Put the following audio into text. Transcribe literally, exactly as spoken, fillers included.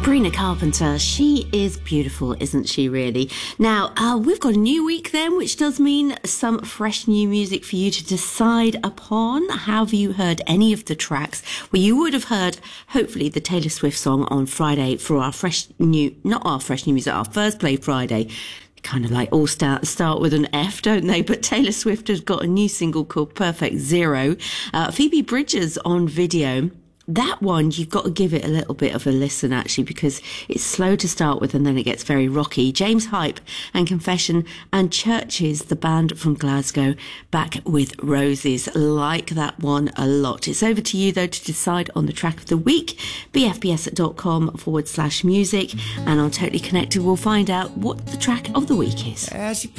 Sabrina Carpenter, she is beautiful, isn't she, really? Now, uh, we've got a new week then, which does mean some fresh new music for you to decide upon. Have you heard any of the tracks? Well, you would have heard, hopefully, the Taylor Swift song on Friday for our fresh new, not our fresh new music, our First Play Friday. Kind of like all start start with an F, don't they? But Taylor Swift has got a new single called Perfect Zero. Uh, Phoebe Bridgers on video. That one, you've got to give it a little bit of a listen, actually, because it's slow to start with and then it gets very rocky. James Hype and Confession and Churches, the band from Glasgow, back with Roses. Like that one a lot. It's over to you, though, to decide on the track of the week. bfbs.com forward slash music. And on Totally Connected, we'll find out what the track of the week is.